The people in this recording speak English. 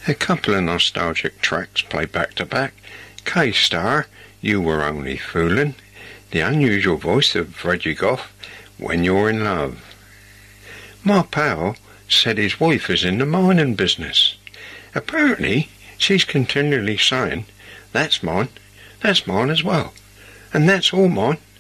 A couple of nostalgic tracks played back to back. K-Star, You Were Only Foolin'. The unusual voice of Reggie Goff, When You're in Love. Mark Powell said his wife is in the mining business. Apparently, she's continually saying, that's mine as well, and that's all mine.